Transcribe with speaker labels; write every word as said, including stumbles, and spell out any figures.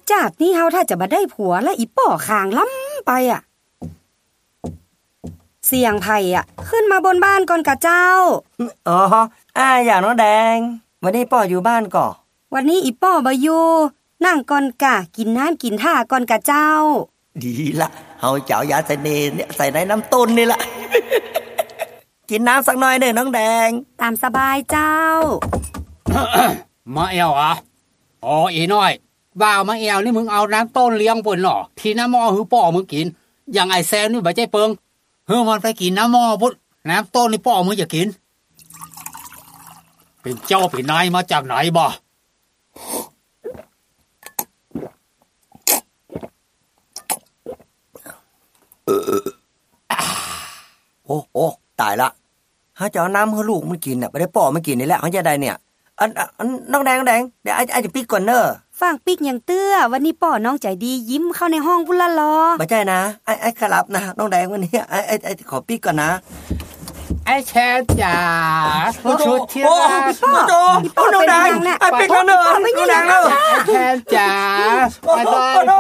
Speaker 1: จากนี้เฮาถ้าจะบ่ได้ผัวและอีป่อคางล้ำไปอ่ะเสียงไผ่อ่ะขึ้นมาบนบ้านก่อนกะเจ้า
Speaker 2: อ๋ออ้าอย่างน้องแดงวันนี้ป่ออยู่บ้านก่อ
Speaker 1: วันนี้อีป่อบ่อยู่นั่งก่อนกะกินน้ำกินท่าก่อนกะเจ้า
Speaker 2: ดีละเฮาเจ้ายาเสน่ห์เนี่ยใส่ในน้ำต้นนี่ละ กินน้ำสักหน่อยเด้อน้องแดง
Speaker 1: ตามสบายเจ้า
Speaker 3: มาแอวอ่ะอ๋ออีน้อยบ่าวมาแอวนี่มึงเอาน้ำต้นเลี้ยงปุ่นหรอที่น้ำหม้อหือป่อมึงกินอย่างไอ้แซวนี่บ่ใจเปิงเฮ้อมันไปกินน้ำหม้อพุ่นน้ำต้นนี่ป่อมึงจะกินเป็นเจ้าเป็นนายมาจากไหนบ่
Speaker 2: เออโอ้โอ้ตายละเฮาจะเอาน้ำให้ลูกมันกินน่ะบ่ได้ป่อมันกินนี่แหละเฮาจะได้เนี่ยอันอันน้องแดงน้องแดงเดี๋ยวไอ้ไอ้จะปิกก่อนเด้อ
Speaker 1: ฟังปิกอย่างเตื้อวันนี้ป่อน้องใจดียิ้มเข้าในห้องพุ่นละลอ
Speaker 2: บ่ใช่นะไอ้ไอ้ครับนะน้องแดงวันนี้ไอ้ไอ้ไอ้ขอปิกก่อนนะ
Speaker 3: ไอ้แชร์จ๋าชุดเที่ยว
Speaker 2: พี่ป้าพี่ป้าน้องแดงไอ้ปิกแล้วเด้อน้องแดงแล้ว
Speaker 3: แชร์จ๋าไอ้ดอย